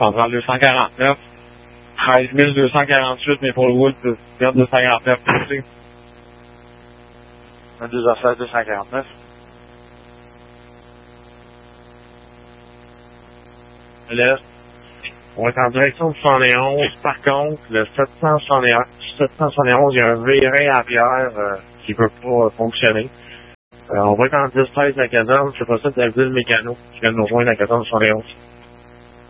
On prend le 249. 13 248 Maplewood, vers 249 aussi. 2h16, 249. Là, on est en direction de 71. Par contre, le 771, il y a un viré arrière qui ne peut pas fonctionner. On va être en 10-13 la caserne. C'est pas ça, David Mécano qui vient de nous rejoindre à la caserne 71.